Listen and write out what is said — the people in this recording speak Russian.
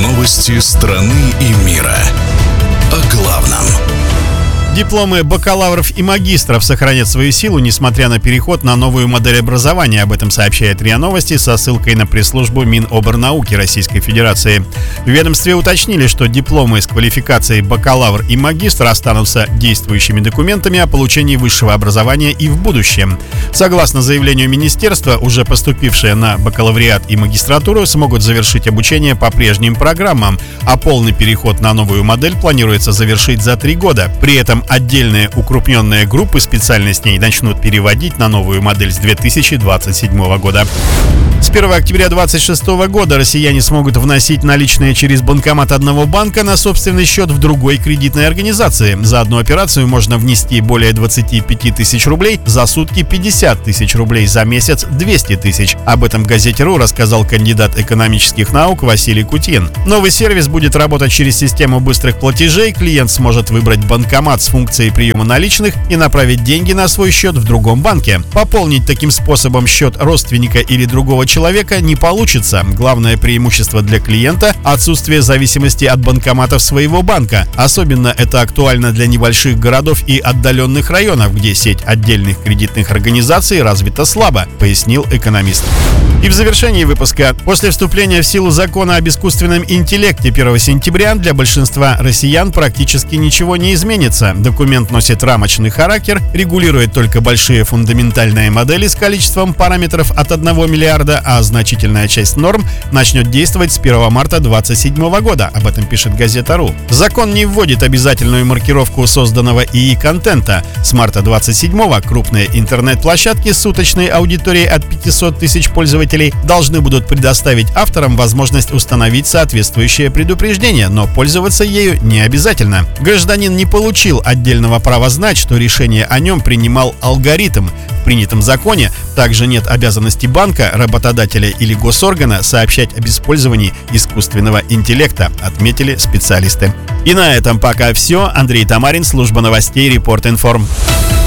Новости страны и мира. О главном. Дипломы бакалавров и магистров сохранят свою силу, несмотря на переход на новую модель образования. Об этом сообщает РИА Новости со ссылкой на пресс-службу Минобрнауки Российской Федерации. В ведомстве уточнили, что дипломы с квалификацией бакалавр и магистр останутся действующими документами о получении высшего образования и в будущем. Согласно заявлению министерства, уже поступившие на бакалавриат и магистратуру смогут завершить обучение по прежним программам, а полный переход на новую модель планируется завершить за 3 года. При этом отдельные укрупненные группы специальностей начнут переводить на новую модель с 2027 года. С 1 октября 2026 года россияне смогут вносить наличные через банкомат одного банка на собственный счет в другой кредитной организации. За одну операцию можно внести более 25 тысяч рублей, за сутки 50 тысяч рублей, за месяц 200 тысяч. Об этом Газете.ру рассказал кандидат экономических наук Василий Кутьин. Новый сервис будет работать через систему быстрых платежей. Клиент сможет выбрать банкомат с функцией приема наличных и направить деньги на свой счет в другом банке. Пополнить таким способом счет родственника или другого человека не получится. Главное преимущество для клиента – отсутствие зависимости от банкоматов своего банка. Особенно это актуально для небольших городов и отдаленных районов, где сеть отдельных кредитных организаций развита слабо, пояснил экономист. И в завершении выпуска. После вступления в силу закона об искусственном интеллекте 1 сентября для большинства россиян практически ничего не изменится. Документ носит рамочный характер, регулирует только большие фундаментальные модели с количеством параметров от 1 миллиарда, а значительная часть норм начнет действовать с 1 марта 2027 года. Об этом пишет Газета.ру. Закон не вводит обязательную маркировку созданного ИИ-контента. С марта 2027 крупные интернет-площадки с суточной аудиторией от 500 тысяч пользователей должны будут предоставить авторам возможность установить соответствующее предупреждение, но пользоваться ею не обязательно. Гражданин не получил отдельного права знать, что решение о нем принимал алгоритм. В принятом законе также нет обязанности банка, работодателя или госоргана сообщать об использовании искусственного интеллекта, отметили специалисты. И на этом пока все. Андрей Тамарин, служба новостей Репорт Информ.